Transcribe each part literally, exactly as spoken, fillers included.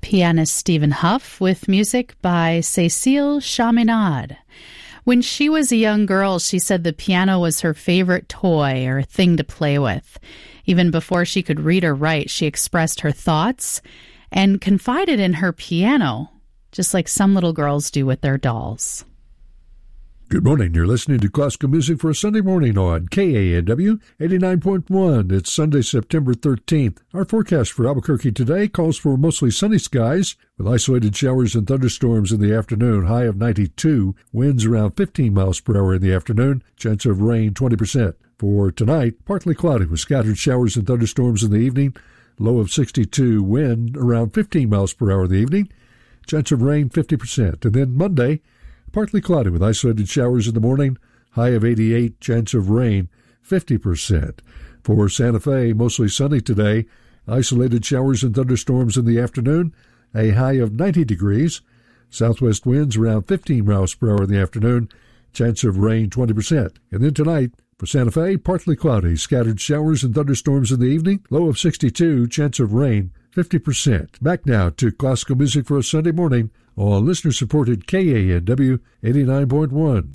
pianist Stephen Huff with music by Cécile Chaminade. When she was a young girl, she said the piano was her favorite toy or thing to play with. Even before she could read or write, she expressed her thoughts and confided in her piano, just like some little girls do with their dolls. Good morning. You're listening to Classical Music for a Sunday morning on K A N W eighty-nine point one. It's Sunday, September thirteenth. Our forecast for Albuquerque today calls for mostly sunny skies with isolated showers and thunderstorms in the afternoon, high of ninety-two, winds around fifteen miles per hour in the afternoon, chance of rain twenty percent. For tonight, partly cloudy with scattered showers and thunderstorms in the evening, low of sixty-two, wind around fifteen miles per hour in the evening, chance of rain fifty percent. And then Monday, partly cloudy with isolated showers in the morning, high of eighty-eight, chance of rain fifty percent. For Santa Fe, mostly sunny today, isolated showers and thunderstorms in the afternoon, a high of ninety degrees, southwest winds around fifteen miles per hour in the afternoon, chance of rain twenty percent. And then tonight, for Santa Fe, partly cloudy, scattered showers and thunderstorms in the evening, low of sixty-two, chance of rain fifty percent. Back now to classical music for a Sunday morning on listener-supported K A N W eighty-nine point one.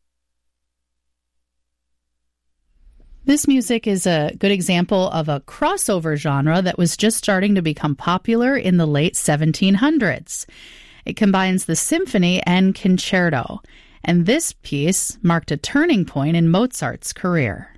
This music is a good example of a crossover genre that was just starting to become popular in the late seventeen hundreds. It combines the symphony and concerto, and this piece marked a turning point in Mozart's career.